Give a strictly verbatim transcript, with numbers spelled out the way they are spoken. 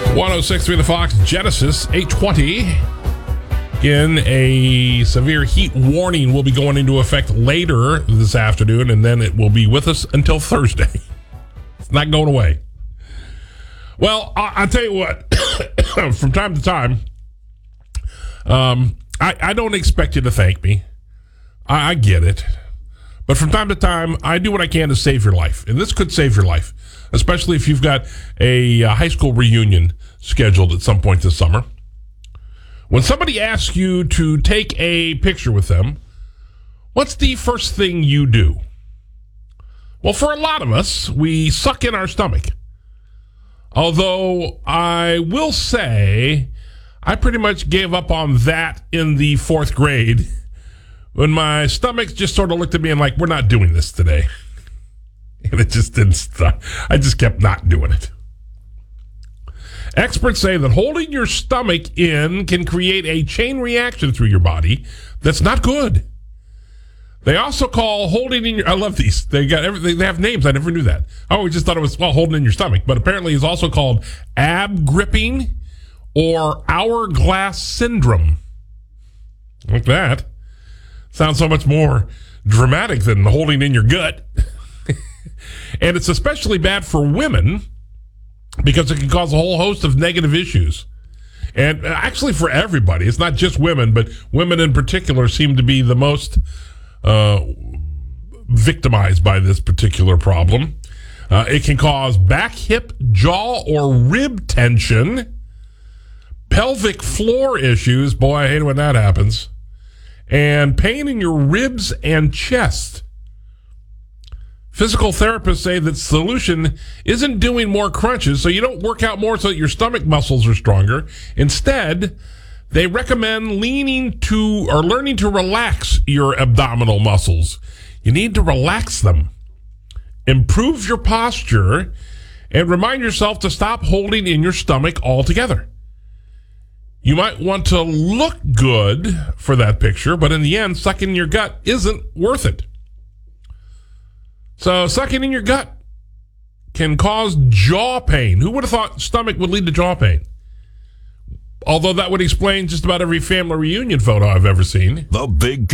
one oh six point three The Fox, Genesis, eight twenty. Again, a severe heat warning will be going into effect later this afternoon, and then it will be with us until Thursday. It's not going away. Well, I, I'll tell you what, from time to time, um, I, I don't expect you to thank me. I, I get it. But from time to time, I do what I can to save your life. And this could save your life, especially if you've got a uh, high school reunion scheduled at some point this summer. When somebody asks you to take a picture with them, what's the first thing you do? Well, for a lot of us, we suck in our stomach. Although I will say I pretty much gave up on that in the fourth grade when my stomach just sort of looked at me and like, we're not doing this today. And it just didn't stop. I just kept not doing it. Experts say that holding your stomach in can create a chain reaction through your body that's not good. They also call holding in your, I love these. They got everything. They have names. I never knew that. I always just thought it was, well, holding in your stomach, but apparently it's also called ab gripping or hourglass syndrome. Like that. Sounds so much more dramatic than holding in your gut. And it's especially bad for women because it can cause a whole host of negative issues. And actually for everybody. It's not just women, but women in particular seem to be the most uh, victimized by this particular problem. Uh, it can cause back, hip, jaw, or rib tension, pelvic floor issues. Boy, I hate when that happens. And pain in your ribs and chest. Physical therapists say that the solution isn't doing more crunches, so you don't work out more so that your stomach muscles are stronger. Instead, they recommend leaning to or learning to relax your abdominal muscles. You need to relax them. Improve your posture and remind yourself to stop holding in your stomach altogether. You might want to look good for that picture, but in the end, sucking your gut isn't worth it. So sucking in your gut can cause jaw pain. Who would have thought stomach would lead to jaw pain? Although that would explain just about every family reunion photo I've ever seen. The Big